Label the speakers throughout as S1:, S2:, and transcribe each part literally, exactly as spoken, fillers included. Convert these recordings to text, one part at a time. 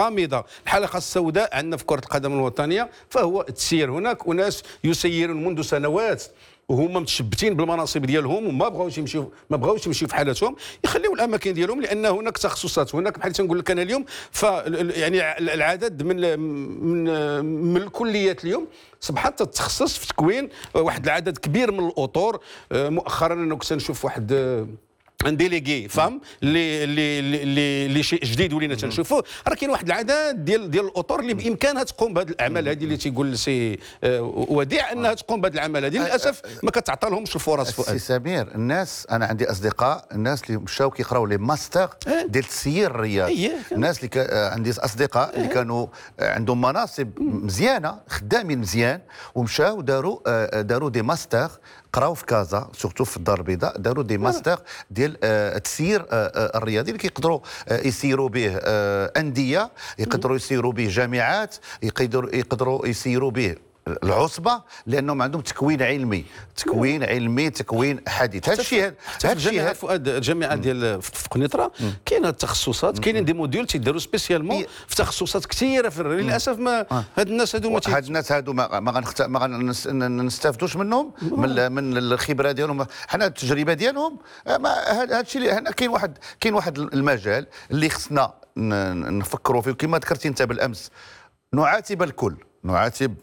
S1: غامضه. الحلقه السوداء عندنا في كره القدم الوطنيه فهو التسيير. هناك اناس يسيرون منذ سنوات وهما متشبتين بالمناصب ديالهم وما بغاوش يمشيو ما بغاوش يمشيو في حالتهم، يخليو الاماكن ديالهم لان هناك تخصصات. هناك بحال تنقول لك انا اليوم ف يعني العدد من من من الكليات اليوم صبحت تتخصص في تكوين واحد العدد كبير من الاطر. مؤخرا انا كنت نشوف واحد ان ديليغي فام اللي اللي اللي اللي شيء جديد ولينا تنشوفوه. راه كاين واحد العدد ديال ديال الاطر اللي بامكانها تقوم بهذه الاعمال هذه اللي تيقول سي وديع انها تقوم بهذه الاعمال هذه. للاسف ما كتعطى لهمش الفرص. فؤاد
S2: سي سمير، الناس انا عندي اصدقاء الناس اللي مشاو كيقراو لي ماستر ديال التسيير الرياضي. الناس اللي كا عندي اصدقاء اللي كانوا عندهم مناصب مزيانه خدامين مزيان ومشاو داروا داروا دي ماستر، قراو في كازا سورتو في الدار البيضاء، داروا دي ماستر ديال التسيير الرياضي اللي كيقدروا يسيروا به انديه، يقدروا يسيروا به جامعات، يقدروا يقدروا يسيروا به العصبه لانهم عندهم تكوين علمي، تكوين علمي، تكوين حديث. هذا الشيء
S1: هذا الشيء فؤاد الجامعه ديال في قنيطره كاين التخصصات، كاينين دي موديول تيداروا سبيسيالمون في تخصصات كثيره في للاسف ما هاد الناس هادو ما
S2: هاد الناس هادو ما ما ما غنستافدوش منهم من من الخبره ديالهم. حنا التجربه ديالهم هذا الشيء. هنا كاين واحد كاين واحد المجال اللي خصنا نفكروا فيه كما ذكرتي انت بالامس. نعاتب الكل، نعاتب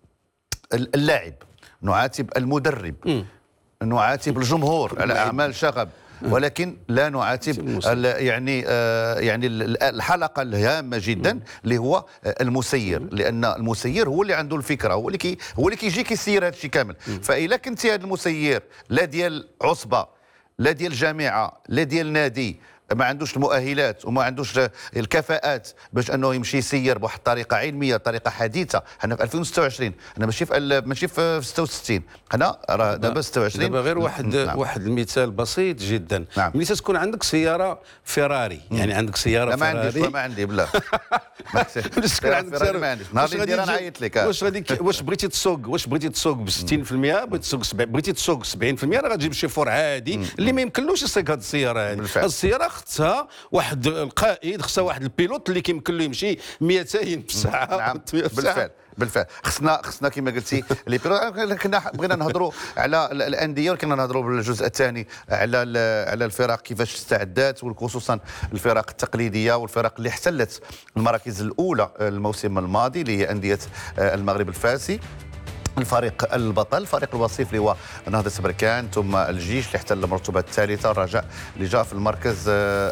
S2: اللاعب، نعاتب المدرب، م. نعاتب الجمهور على اعمال شغب، ولكن لا نعاتب يعني آه يعني الحلقه الهامه جدا اللي هو المسير، لان المسير هو اللي عنده الفكره، هو اللي كي هو اللي كيجي كيسير هذا الشيء كامل. فإلا كنت هذا المسير لا ديال عصبه لا ديال جامعه لا ديال نادي ما عندوش المؤهلات وما عندوش الكفاءات باش انه يمشي يسير بواحد الطريقه علميه، طريقه حديثه. حنا في ألفين وستة وعشرين، انا ماشي في ماشي في ستة وستين، حنا راه دابا ستة وعشرين.
S1: دابا غير واحد نعم. واحد المثال بسيط جدا. نعم. ملي تكون عندك سياره فيراري، يعني عندك سياره
S2: لا ما
S1: فيراري.
S2: عنديش ما عندي بلا
S1: ملي تكون عندك سياره
S2: ما عنديش، نهار اللي ندير انا عيط لك.
S1: واش غادي واش بغيتي تسوق واش بغيتي تسوق ب ستين بالمئة، بغيتي تسوق بغيتي تسوق سبعين بالمئة، راه غتجيب شي فور عادي اللي ما يمكنلوش يسوق هذه السياره هذه. السياره خصها واحد القائد، خصها واحد البيلوت اللي كيمكن له يمشي مئتين بالساعه.
S2: نعم بالفعل بالفعل. خصنا خصنا كما قلتي لي كنا بغينا نهضروا على الانديه، ولكن نهضروا بالجزء الثاني على على الفرق كيفاش استعدت، وخصوصا الفرق التقليديه والفرق اللي احتلت المراكز الاولى الموسم الماضي اللي هي انديه المغرب الفاسي. الفريق البطل الفريق الوصيف اللي هو نهضة بركان، ثم الجيش اللي احتل المرتبه الثالثه، الرجاء اللي جاء في المركز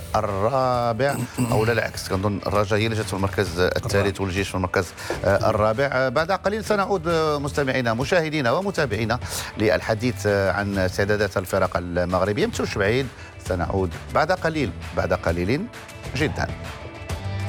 S2: الرابع او لا العكس، كنظن الرجاء هي اللي جات في المركز الثالث والجيش في المركز الرابع. بعد قليل سنعود مستمعينا مشاهدينا ومتابعينا للحديث عن استعدادات الفرق المغربيه. ما تمشوش بعيد، سنعود بعد قليل بعد قليل جدا.